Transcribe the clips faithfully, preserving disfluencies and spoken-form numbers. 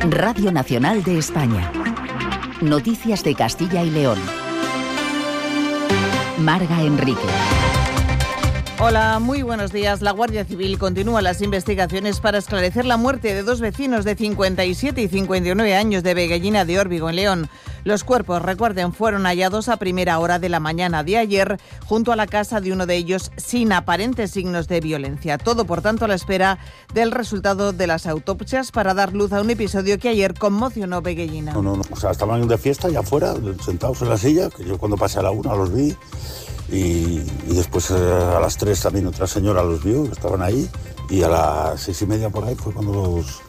Radio Nacional de España. Noticias de Castilla y León. Marga Enrique. Hola, muy buenos días. La Guardia Civil continúa las investigaciones para esclarecer la muerte de dos vecinos de cincuenta y siete y cincuenta y nueve años de Veguellina de Órbigo, en León. Los cuerpos, recuerden, fueron hallados a primera hora de la mañana de ayer junto a la casa de uno de ellos sin aparentes signos de violencia. Todo, por tanto, a la espera del resultado de las autopsias para dar luz a un episodio que ayer conmocionó Veguellina. No, no, no. O sea, estaban de fiesta allá afuera, sentados en la silla, que yo cuando pasé a la una los vi. Y, y después eh, a las tres también otra señora los vio, estaban ahí, y a las seis y media por ahí fue cuando los,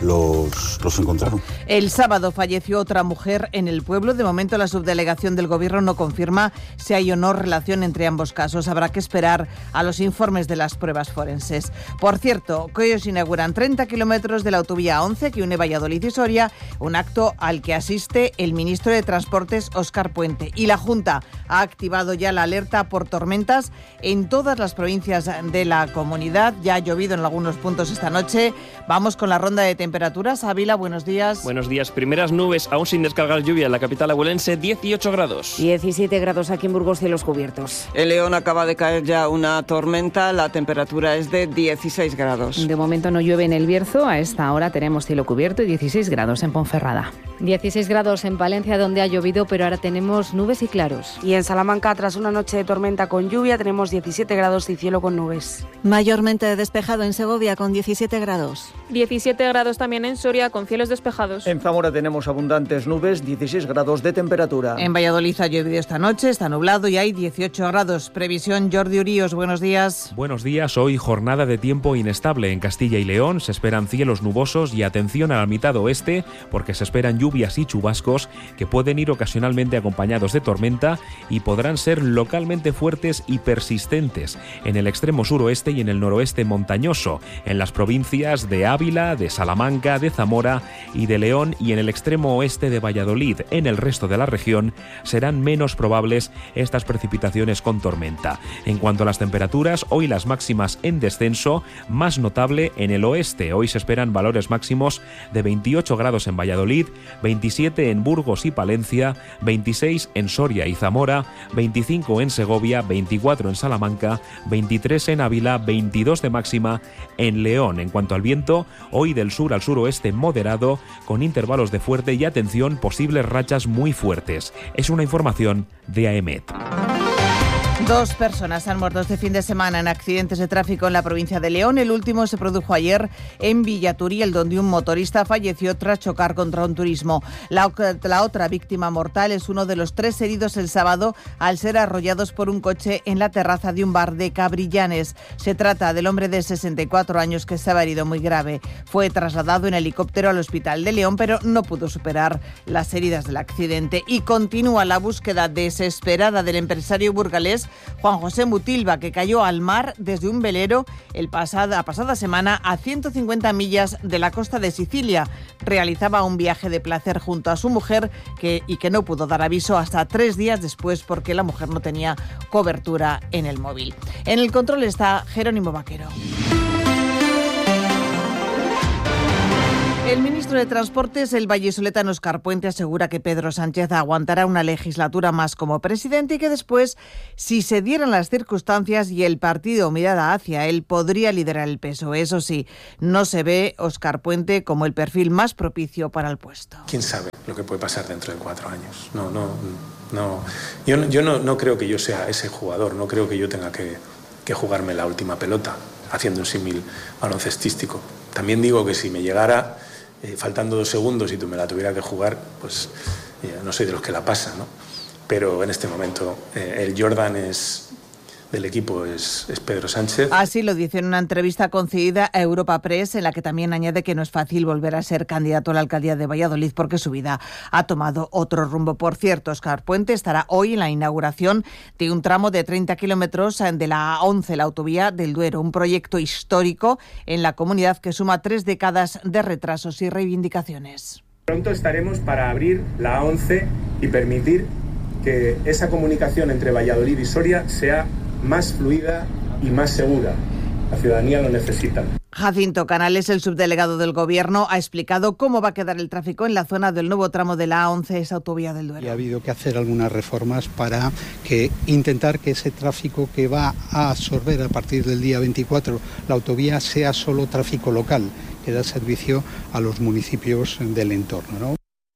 los, los encontraron. El sábado falleció otra mujer en el pueblo. De momento la subdelegación del Gobierno no confirma si hay o no relación entre ambos casos. Habrá que esperar a los informes de las pruebas forenses. Por cierto, que hoy se inauguran treinta kilómetros de la autovía once que une Valladolid y Soria, un acto al que asiste el ministro de Transportes, Óscar Puente. Y la Junta ha activado ya la alerta por tormentas en todas las provincias de la comunidad. Ya ha llovido en algunos puntos esta noche. Vamos con la ronda de temperaturas. Ávila, buenos días. Buenos días. Primeras nubes, aún sin descargar lluvia en la capital abuelense, dieciocho grados. diecisiete grados aquí en Burgos, cielos cubiertos. En León acaba de caer ya una tormenta, la temperatura es de dieciséis grados. De momento no llueve en El Bierzo, a esta hora tenemos cielo cubierto y dieciséis grados en Ponferrada. dieciséis grados en Palencia, donde ha llovido, pero ahora tenemos nubes y claros. Y en Salamanca, tras una noche de tormenta con lluvia, tenemos diecisiete grados y cielo con nubes. Mayormente despejado en Segovia, con diecisiete grados. diecisiete grados también en Soria, con cielos despejados. En Zamora tenemos abundantes nubes, dieciséis grados de temperatura. En Valladolid ha llovido esta noche, está nublado y hay dieciocho grados. Previsión, Jordi Uríos, buenos días. Buenos días. Hoy jornada de tiempo inestable en Castilla y León. Se esperan cielos nubosos y atención a la mitad oeste, porque se esperan lluvias y chubascos que pueden ir ocasionalmente acompañados de tormenta y podrán ser localmente fuertes y persistentes en el extremo suroeste y en el noroeste montañoso, en las provincias de Ávila, de Salamanca, de Zamora y de León, y en el extremo oeste de Valladolid. En el resto de la región serán menos probables estas precipitaciones con tormenta. En cuanto a las temperaturas, hoy las máximas en descenso, más notable en el oeste. Hoy se esperan valores máximos de veintiocho grados en Valladolid, veintisiete en Burgos y Palencia, veintiséis en Soria y Zamora, veinticinco en Segovia, veinticuatro en Salamanca, veintitrés en Ávila, veintidós de máxima en León. En cuanto al viento, hoy del sur al suroeste moderado, con intervalos de fuerte y, atención, posibles rachas muy fuertes. Es una información de AEMET. Dos personas han muerto este fin de semana en accidentes de tráfico en la provincia de León. El último se produjo ayer en Villaturiel, donde un motorista falleció tras chocar contra un turismo. La, la otra víctima mortal es uno de los tres heridos el sábado al ser arrollados por un coche en la terraza de un bar de Cabrillanes. Se trata del hombre de sesenta y cuatro años que estaba herido muy grave. Fue trasladado en helicóptero al hospital de León, pero no pudo superar las heridas del accidente. Y continúa la búsqueda desesperada del empresario burgalés Juan José Mutilva, que cayó al mar desde un velero el pasada, la pasada semana a ciento cincuenta millas de la costa de Sicilia. Realizaba un viaje de placer junto a su mujer que, y que no pudo dar aviso hasta tres días después porque la mujer no tenía cobertura en el móvil. En el control está Jerónimo Vaquero. El ministro de Transportes, el vallisoletano Óscar Puente, asegura que Pedro Sánchez aguantará una legislatura más como presidente y que después, si se dieran las circunstancias y el partido mirara hacia él, podría liderar el P S O E. Eso sí, no se ve Óscar Puente como el perfil más propicio para el puesto. ¿Quién sabe lo que puede pasar dentro de cuatro años? No, no, no. Yo, yo no, no creo que yo sea ese jugador, no creo que yo tenga que, que jugarme la última pelota, haciendo un símil baloncestístico. También digo que si me llegara... Eh, faltando dos segundos y tú me la tuviera que jugar, pues eh, no soy de los que la pasa, ¿no? Pero en este momento eh, el Jordan es, del equipo es, es Pedro Sánchez. Así lo dice en una entrevista concedida a Europa Press, en la que también añade que no es fácil volver a ser candidato a la alcaldía de Valladolid porque su vida ha tomado otro rumbo. Por cierto, Óscar Puente estará hoy en la inauguración de un tramo de treinta kilómetros de la A once, la autovía del Duero, un proyecto histórico en la comunidad que suma tres décadas de retrasos y reivindicaciones. Pronto estaremos para abrir la A once y permitir que esa comunicación entre Valladolid y Soria sea más fluida y más segura. La ciudadanía lo necesita. Jacinto Canales, el subdelegado del Gobierno, ha explicado cómo va a quedar el tráfico en la zona del nuevo tramo de la A once, esa autovía del Duero. Y ha habido que hacer algunas reformas para que intentar que ese tráfico que va a absorber a partir del día veinticuatro la autovía sea solo tráfico local, que da servicio a los municipios del entorno, ¿no?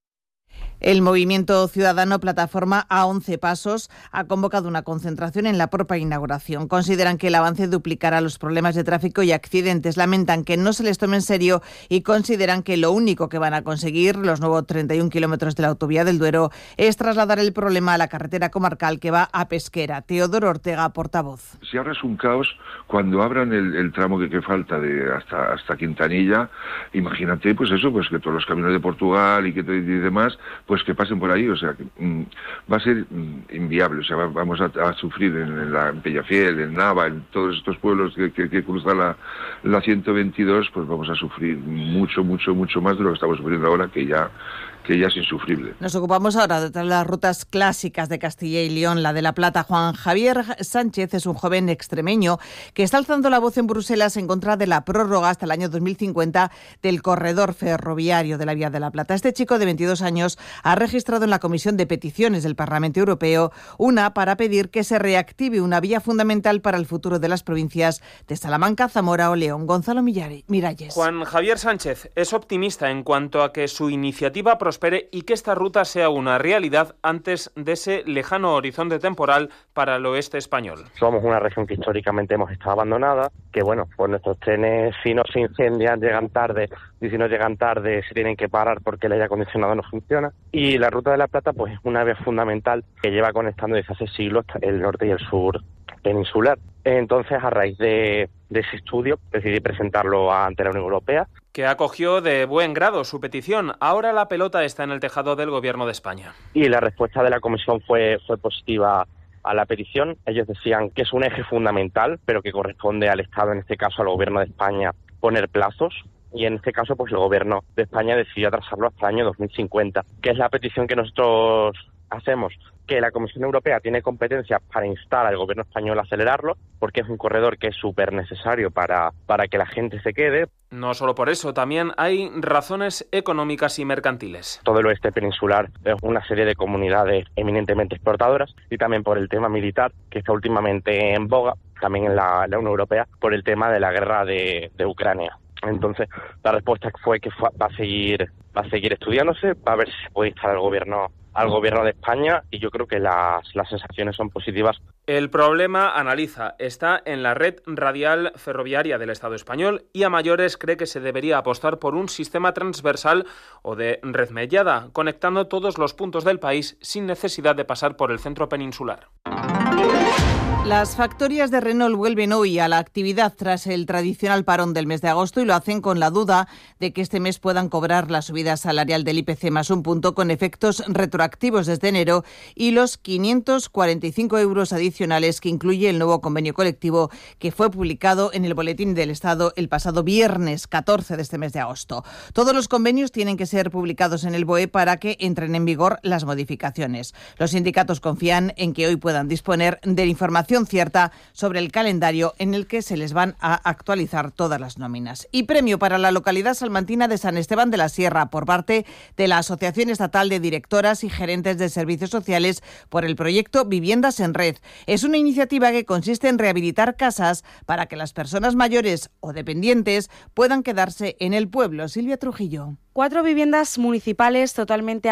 El movimiento ciudadano Plataforma A once Pasos ha convocado una concentración en la propia inauguración. Consideran que el avance duplicará los problemas de tráfico y accidentes. Lamentan que no se les tome en serio y consideran que lo único que van a conseguir los nuevos treinta y un kilómetros de la autovía del Duero es trasladar el problema a la carretera comarcal que va a Pesquera. Teodoro Ortega, portavoz. Si ahora es un caos, cuando abran el, el tramo que, que falta de hasta hasta Quintanilla, imagínate pues eso, pues que todos los caminos de Portugal y que y demás, pues que pasen por ahí, o sea, que mm, va a ser mm, inviable, o sea, va, vamos a, a sufrir en, en, la, en Pellafiel, en Nava, en todos estos pueblos que, que, que cruzan la, la ciento veintidós, pues vamos a sufrir mucho, mucho, mucho más de lo que estamos sufriendo ahora, que ya que ya es insufrible. Nos ocupamos ahora de las rutas clásicas de Castilla y León, la de La Plata. Juan Javier Sánchez es un joven extremeño que está alzando la voz en Bruselas en contra de la prórroga hasta el año dos mil cincuenta del corredor ferroviario de la Vía de la Plata. Este chico de veintidós años ha registrado en la Comisión de Peticiones del Parlamento Europeo una para pedir que se reactive una vía fundamental para el futuro de las provincias de Salamanca, Zamora o León. Gonzalo Miralles. Juan Javier Sánchez es optimista en cuanto a que su iniciativa prospere y que esta ruta sea una realidad antes de ese lejano horizonte temporal para el oeste español. Somos una región que históricamente hemos estado abandonada, que bueno, pues nuestros trenes si no se incendian llegan tarde y si no llegan tarde se tienen que parar porque el aire acondicionado no funciona. Y la Ruta de la Plata pues es una vía fundamental que lleva conectando desde hace siglos el norte y el sur peninsular. Entonces, a raíz de, de ese estudio, decidí presentarlo ante la Unión Europea, que acogió de buen grado su petición. Ahora la pelota está en el tejado del Gobierno de España. Y la respuesta de la Comisión fue, fue positiva a la petición. Ellos decían que es un eje fundamental, pero que corresponde al Estado, en este caso al Gobierno de España, poner plazos. Y en este caso, pues el Gobierno de España decidió atrasarlo hasta el año dos mil cincuenta, que es la petición que nosotros hacemos, que la Comisión Europea tiene competencia para instar al Gobierno español a acelerarlo, porque es un corredor que es súper necesario para, para que la gente se quede. No solo por eso, también hay razones económicas y mercantiles. Todo el oeste peninsular es una serie de comunidades eminentemente exportadoras y también por el tema militar, que está últimamente en boga, también en la, la Unión Europea, por el tema de la guerra de, de Ucrania. Entonces, la respuesta fue que fue, va a seguir va a seguir estudiándose, va a ver si se puede instar al gobierno al gobierno de España y yo creo que las, las sensaciones son positivas. El problema, analiza, está en la red radial ferroviaria del Estado español y a mayores cree que se debería apostar por un sistema transversal o de red mediada, conectando todos los puntos del país sin necesidad de pasar por el centro peninsular. Las factorías de Renault vuelven hoy a la actividad tras el tradicional parón del mes de agosto y lo hacen con la duda de que este mes puedan cobrar la subida salarial del I P C más un punto con efectos retroactivos desde enero y los quinientos cuarenta y cinco euros adicionales que incluye el nuevo convenio colectivo que fue publicado en el Boletín del Estado el pasado viernes catorce de este mes de agosto. Todos los convenios tienen que ser publicados en el B O E para que entren en vigor las modificaciones. Los sindicatos confían en que hoy puedan disponer de la información cierta sobre el calendario en el que se les van a actualizar todas las nóminas. Y premio para la localidad salmantina de San Esteban de la Sierra por parte de la Asociación Estatal de Directoras y Gerentes de Servicios Sociales por el proyecto Viviendas en Red. Es una iniciativa que consiste en rehabilitar casas para que las personas mayores o dependientes puedan quedarse en el pueblo. Silvia Trujillo. Cuatro viviendas municipales totalmente